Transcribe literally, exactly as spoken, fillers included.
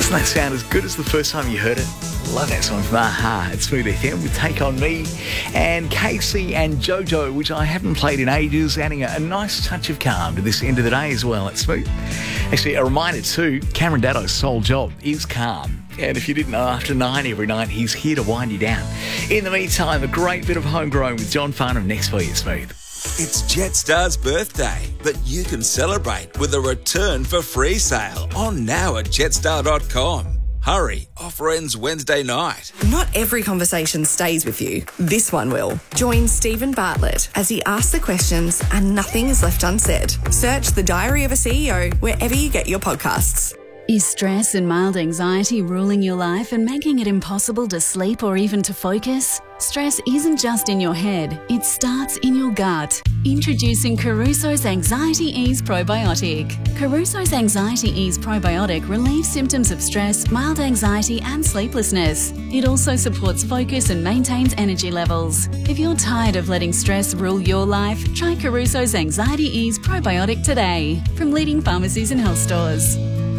Doesn't that sound as good as the first time you heard it? Love that song from a-ha at Smooth F M with Take On Me and Casey and Jojo, which I haven't played in ages, adding a, a nice touch of calm to this end of the day as well at Smooth. Actually, a reminder too, Cameron Daddo's sole job is calm. And if you didn't know, after nine every night, he's here to wind you down. In the meantime, a great bit of homegrown with John Farnham next for you at Smooth. It's Jetstar's birthday, but you can celebrate with a return for free sale on now at jetstar dot com. Hurry, offer ends Wednesday night. Not every conversation stays with you. This one will. Join Stephen Bartlett as he asks the questions and nothing is left unsaid. Search The Diary of a C E O wherever you get your podcasts. Is stress and mild anxiety ruling your life and making it impossible to sleep or even to focus? Stress isn't just in your head, it starts in your gut. Introducing Caruso's Anxiety Ease Probiotic. Caruso's Anxiety Ease Probiotic relieves symptoms of stress, mild anxiety and sleeplessness. It also supports focus and maintains energy levels. If you're tired of letting stress rule your life, try Caruso's Anxiety Ease Probiotic today from leading pharmacies and health stores.